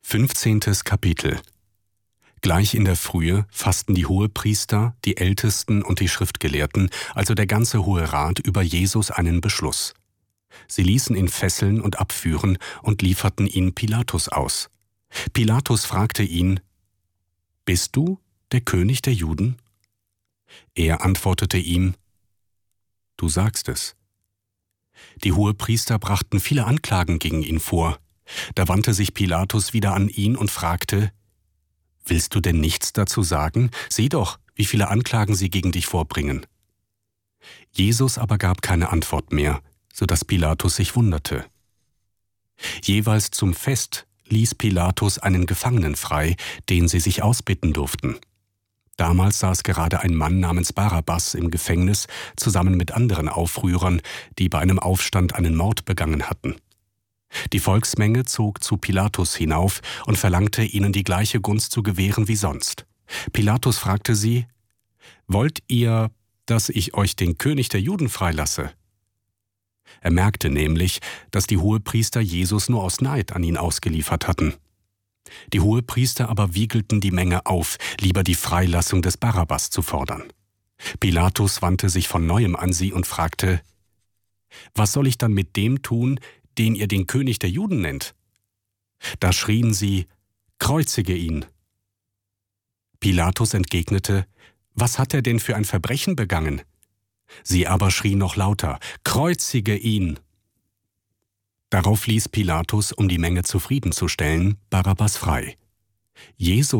15. Kapitel. Gleich in der Frühe fassten die Hohepriester, die Ältesten und die Schriftgelehrten, also der ganze Hohe Rat, über Jesus einen Beschluss. Sie ließen ihn fesseln und abführen und lieferten ihn Pilatus aus. Pilatus fragte ihn: »Bist du der König der Juden?« Er antwortete ihm: »Du sagst es.« Die Hohepriester brachten viele Anklagen gegen ihn vor. Da wandte sich Pilatus wieder an ihn und fragte: »Willst du denn nichts dazu sagen? Sieh doch, wie viele Anklagen sie gegen dich vorbringen.« Jesus aber gab keine Antwort mehr, so dass Pilatus sich wunderte. Jeweils zum Fest ließ Pilatus einen Gefangenen frei, den sie sich ausbitten durften. Damals saß gerade ein Mann namens Barabbas im Gefängnis, zusammen mit anderen Aufrührern, die bei einem Aufstand einen Mord begangen hatten. Die Volksmenge zog zu Pilatus hinauf und verlangte, ihnen die gleiche Gunst zu gewähren wie sonst. Pilatus fragte sie: »Wollt ihr, dass ich euch den König der Juden freilasse?« Er merkte nämlich, dass die Hohepriester Jesus nur aus Neid an ihn ausgeliefert hatten. Die Hohepriester aber wiegelten die Menge auf, lieber die Freilassung des Barabbas zu fordern. Pilatus wandte sich von neuem an sie und fragte: »Was soll ich dann mit dem tun, den ihr den König der Juden nennt?« Da schrien sie: »Kreuzige ihn!« Pilatus entgegnete: »Was hat er denn für ein Verbrechen begangen?« Sie aber schrien noch lauter: »Kreuzige ihn!« Darauf ließ Pilatus, um die Menge zufriedenzustellen, Barabbas frei. Jesus